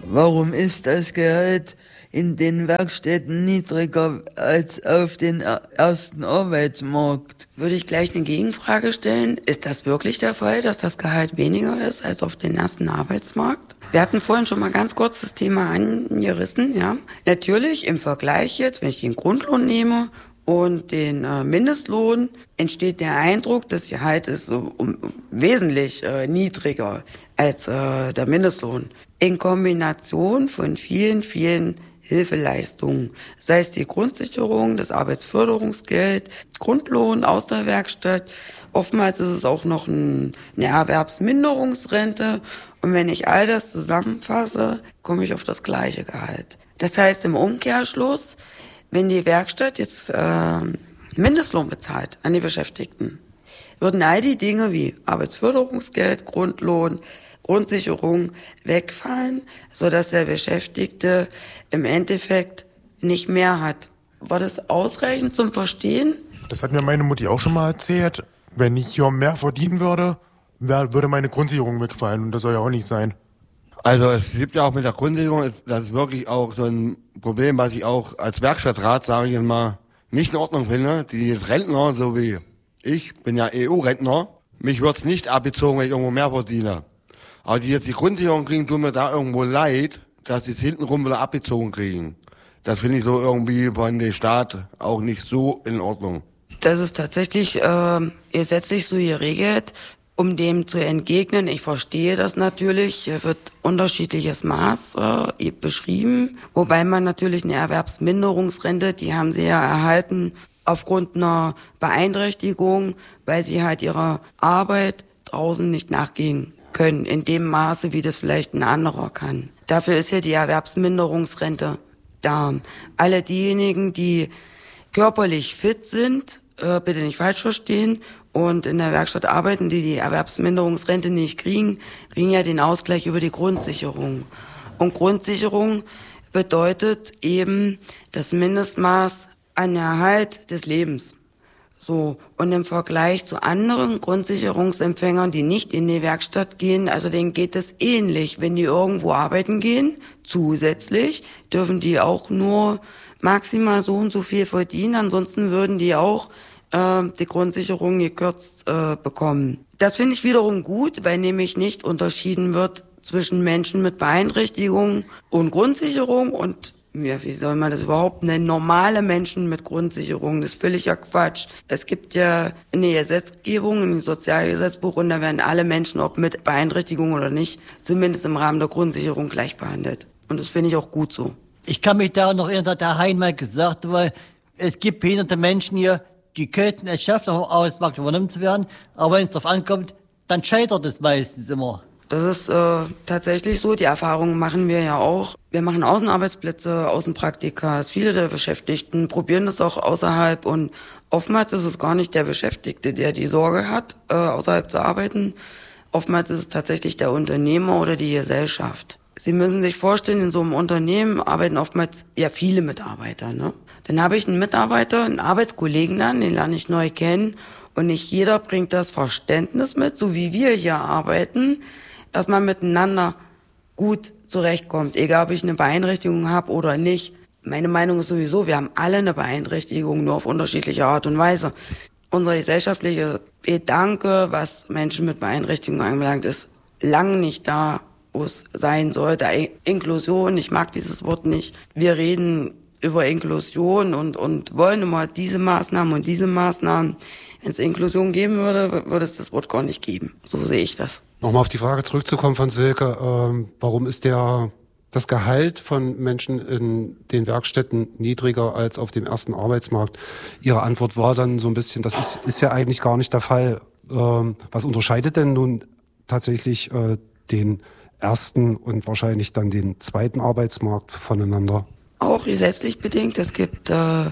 Warum ist das Gehalt in den Werkstätten niedriger als auf den ersten Arbeitsmarkt? Würde ich gleich eine Gegenfrage stellen. Ist das wirklich der Fall, dass das Gehalt weniger ist als auf den ersten Arbeitsmarkt? Wir hatten vorhin schon mal ganz kurz das Thema angerissen, ja. Natürlich im Vergleich jetzt, wenn ich den Grundlohn nehme und den Mindestlohn, entsteht der Eindruck, das Gehalt ist so wesentlich niedriger als der Mindestlohn. In Kombination von vielen, vielen Hilfeleistungen, sei es die Grundsicherung, das Arbeitsförderungsgeld, Grundlohn aus der Werkstatt. Oftmals ist es auch noch eine Erwerbsminderungsrente. Und wenn ich all das zusammenfasse, komme ich auf das gleiche Gehalt. Das heißt im Umkehrschluss, wenn die Werkstatt jetzt Mindestlohn bezahlt an die Beschäftigten, würden all die Dinge wie Arbeitsförderungsgeld, Grundlohn, Grundsicherung wegfallen, sodass der Beschäftigte im Endeffekt nicht mehr hat. War das ausreichend zum Verstehen? Das hat mir meine Mutti auch schon mal erzählt. Wenn ich hier mehr verdienen würde, würde meine Grundsicherung wegfallen und das soll ja auch nicht sein. Also es gibt ja auch mit der Grundsicherung, das ist wirklich auch so ein Problem, was ich auch als Werkstattrat, sage ich jetzt mal, nicht in Ordnung finde. Die Rentner, so wie ich, bin ja EU-Rentner, mich wird's nicht abgezogen, wenn ich irgendwo mehr verdiene. Aber die jetzt die Grundsicherung kriegen, tun mir da irgendwo leid, dass sie es hintenrum wieder abgezogen kriegen. Das finde ich so irgendwie von dem Staat auch nicht so in Ordnung. Das ist tatsächlich gesetzlich so geregelt, um dem zu entgegnen. Ich verstehe das natürlich, hier wird unterschiedliches Maß beschrieben, wobei man natürlich eine Erwerbsminderungsrente, die haben sie ja erhalten aufgrund einer Beeinträchtigung, weil sie halt ihrer Arbeit draußen nicht nachgehen können, in dem Maße, wie das vielleicht ein anderer kann. Dafür ist ja die Erwerbsminderungsrente da. Alle diejenigen, die körperlich fit sind, bitte nicht falsch verstehen, und in der Werkstatt arbeiten, die Erwerbsminderungsrente nicht kriegen, kriegen ja den Ausgleich über die Grundsicherung. Und Grundsicherung bedeutet eben das Mindestmaß an Erhalt des Lebens. So, und im Vergleich zu anderen Grundsicherungsempfängern, die nicht in die Werkstatt gehen, also denen geht es ähnlich. Wenn die irgendwo arbeiten gehen, zusätzlich dürfen die auch nur maximal so und so viel verdienen, ansonsten würden die auch die Grundsicherung gekürzt bekommen. Das finde ich wiederum gut, weil nämlich nicht unterschieden wird zwischen Menschen mit Beeinträchtigung und Grundsicherung und ja, wie soll man das überhaupt nennen? Normale Menschen mit Grundsicherung, das ist völliger Quatsch. Es gibt ja eine Gesetzgebung, ein Sozialgesetzbuch, und da werden alle Menschen, ob mit Beeinträchtigung oder nicht, zumindest im Rahmen der Grundsicherung gleich behandelt. Und das finde ich auch gut so. Ich kann mich da noch erinnern, der Hein mal gesagt, weil es gibt behinderte Menschen hier, die könnten es schaffen, auf dem Arbeitsmarkt übernommen zu werden, aber wenn es darauf ankommt, dann scheitert es meistens immer. Das ist tatsächlich so, die Erfahrungen machen wir ja auch. Wir machen Außenarbeitsplätze, Außenpraktikas. Viele der Beschäftigten probieren das auch außerhalb, und oftmals ist es gar nicht der Beschäftigte, der die Sorge hat, außerhalb zu arbeiten. Oftmals ist es tatsächlich der Unternehmer oder die Gesellschaft. Sie müssen sich vorstellen, in so einem Unternehmen arbeiten oftmals ja viele Mitarbeiter, ne? Dann habe ich einen Mitarbeiter, einen Arbeitskollegen dann, den lerne ich neu kennen, und nicht jeder bringt das Verständnis mit, so wie wir hier arbeiten, dass man miteinander gut zurechtkommt, egal ob ich eine Beeinträchtigung habe oder nicht. Meine Meinung ist sowieso, wir haben alle eine Beeinträchtigung, nur auf unterschiedliche Art und Weise. Unser gesellschaftlicher Gedanke, was Menschen mit Beeinträchtigung anbelangt, ist lange nicht da, wo es sein sollte. Inklusion, ich mag dieses Wort nicht. Wir reden über Inklusion und wollen immer diese Maßnahmen und diese Maßnahmen. Wenn es Inklusion geben würde, würde es das Wort gar nicht geben. So sehe ich das. Nochmal auf die Frage zurückzukommen von Silke, warum ist das Gehalt von Menschen in den Werkstätten niedriger als auf dem ersten Arbeitsmarkt? Ihre Antwort war dann so ein bisschen, das ist ja eigentlich gar nicht der Fall. Was unterscheidet denn nun tatsächlich den ersten und wahrscheinlich dann den zweiten Arbeitsmarkt voneinander? Auch gesetzlich bedingt. Es gibt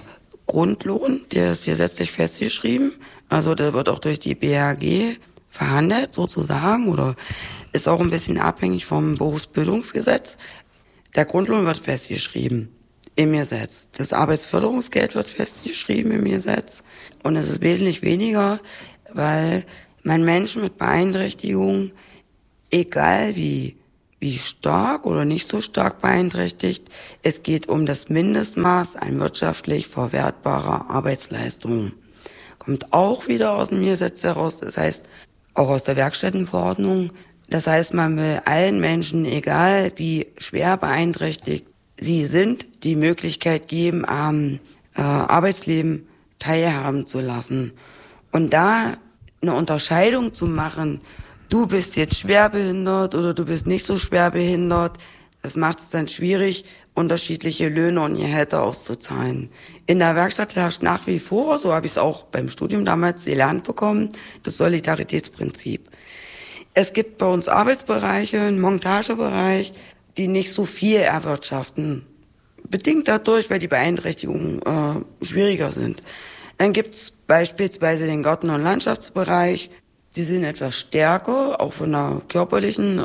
Grundlohn, der ist gesetzlich festgeschrieben. Also der wird auch durch die BAG verhandelt sozusagen, oder ist auch ein bisschen abhängig vom Berufsbildungsgesetz. Der Grundlohn wird festgeschrieben im Gesetz. Das Arbeitsförderungsgeld wird festgeschrieben im Gesetz. Und es ist wesentlich weniger, weil man Menschen mit Beeinträchtigung, egal wie wie stark oder nicht so stark beeinträchtigt. Es geht um das Mindestmaß an wirtschaftlich verwertbarer Arbeitsleistung. Kommt auch wieder aus dem Gesetz heraus, das heißt auch aus der Werkstättenverordnung. Das heißt, man will allen Menschen, egal wie schwer beeinträchtigt sie sind, die Möglichkeit geben, am Arbeitsleben teilhaben zu lassen. Und da eine Unterscheidung zu machen, du bist jetzt schwerbehindert oder du bist nicht so schwerbehindert, das macht es dann schwierig, unterschiedliche Löhne und Gehälter auszuzahlen. In der Werkstatt herrscht nach wie vor, so habe ich es auch beim Studium damals gelernt bekommen, das Solidaritätsprinzip. Es gibt bei uns Arbeitsbereiche, einen Montagebereich, die nicht so viel erwirtschaften. Bedingt dadurch, weil die Beeinträchtigungen schwieriger sind. Dann gibt's beispielsweise den Garten- und Landschaftsbereich. Die sind etwas stärker, auch von der körperlichen,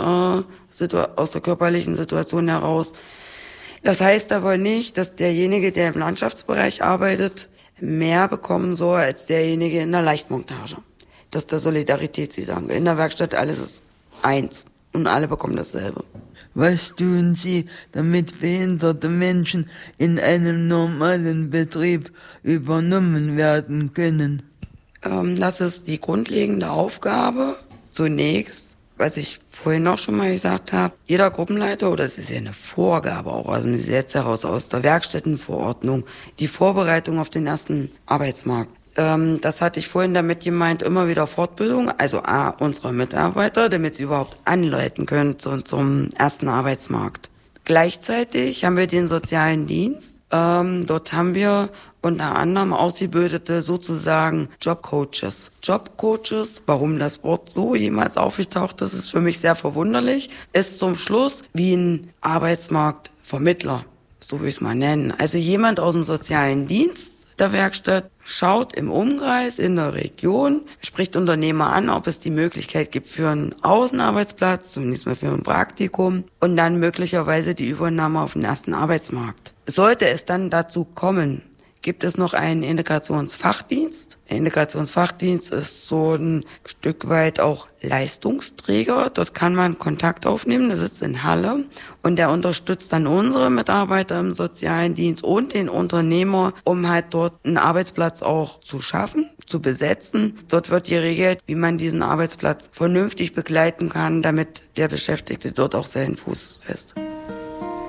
aus der körperlichen Situation heraus. Das heißt aber nicht, dass derjenige, der im Landschaftsbereich arbeitet, mehr bekommen soll als derjenige in der Leichtmontage. Das ist der Solidaritätsgedanke. In der Werkstatt alles ist eins und alle bekommen dasselbe. Was tun Sie, damit behinderte Menschen in einem normalen Betrieb übernommen werden können? Das ist die grundlegende Aufgabe. Zunächst, was ich vorhin auch schon mal gesagt habe, jeder Gruppenleiter, oder es ist ja eine Vorgabe auch aus dem Gesetz heraus, aus der Werkstättenverordnung, die Vorbereitung auf den ersten Arbeitsmarkt. Das hatte ich vorhin damit gemeint, immer wieder Fortbildung, also unserer Mitarbeiter, damit sie überhaupt anleiten können zum ersten Arbeitsmarkt. Gleichzeitig haben wir den sozialen Dienst. Dort haben wir unter anderem ausgebildete sozusagen Jobcoaches. Jobcoaches, warum das Wort so jemals aufgetaucht ist, ist für mich sehr verwunderlich, ist zum Schluss wie ein Arbeitsmarktvermittler, so will ich es mal nennen. Also jemand aus dem sozialen Dienst der Werkstatt schaut im Umkreis, in der Region, spricht Unternehmer an, ob es die Möglichkeit gibt für einen Außenarbeitsplatz, zumindest mal für ein Praktikum und dann möglicherweise die Übernahme auf den ersten Arbeitsmarkt. Sollte es dann dazu kommen, gibt es noch einen Integrationsfachdienst. Der Integrationsfachdienst ist so ein Stück weit auch Leistungsträger. Dort kann man Kontakt aufnehmen, der sitzt in Halle und der unterstützt dann unsere Mitarbeiter im sozialen Dienst und den Unternehmer, um halt dort einen Arbeitsplatz auch zu schaffen, zu besetzen. Dort wird geregelt, wie man diesen Arbeitsplatz vernünftig begleiten kann, damit der Beschäftigte dort auch seinen Fuß fest.